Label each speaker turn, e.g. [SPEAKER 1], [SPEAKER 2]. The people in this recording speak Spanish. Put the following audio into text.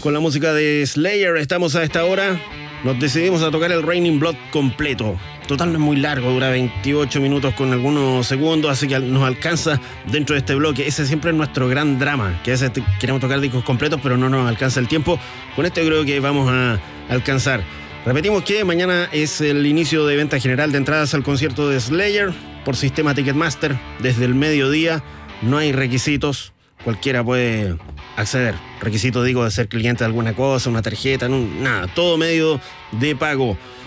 [SPEAKER 1] Con la música de Slayer estamos a esta hora. Nos decidimos a tocar el Raining Blood completo. Total no es muy largo, dura 28 minutos con algunos segundos, así que nos alcanza dentro de este bloque. Ese siempre es nuestro gran drama, que a veces queremos tocar discos completos, pero no nos alcanza el tiempo. Con este creo que vamos a alcanzar. Repetimos que mañana es el inicio de venta general de entradas al concierto de Slayer por sistema Ticketmaster. Desde el mediodía no hay requisitos, cualquiera puede acceder. Requisito, digo, de ser cliente de alguna cosa, una tarjeta, nada, todo medio de pago.